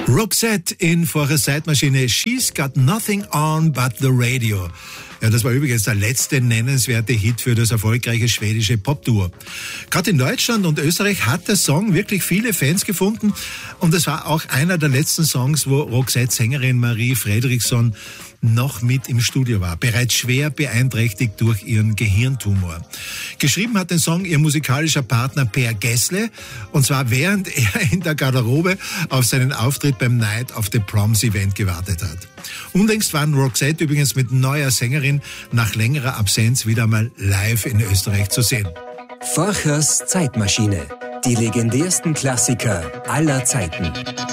Roxette in Vorher Zeitmaschine. She's got nothing on but the radio. Ja, das war übrigens der letzte nennenswerte Hit für das erfolgreiche schwedische Popduo. Gerade in Deutschland und Österreich hat der Song wirklich viele Fans gefunden und es war auch einer der letzten Songs, wo Roxette-Sängerin Marie Fredriksson noch mit im Studio war, bereits schwer beeinträchtigt durch ihren Gehirntumor. Geschrieben hat den Song ihr musikalischer Partner Per Gessle, und zwar während er in der Garderobe auf seinen Auftritt beim Night of the Proms Event gewartet hat. Unlängst waren Roxette übrigens mit neuer Sängerin nach längerer Absenz wieder mal live in Österreich zu sehen. Vorhers Zeitmaschine. Die legendärsten Klassiker aller Zeiten.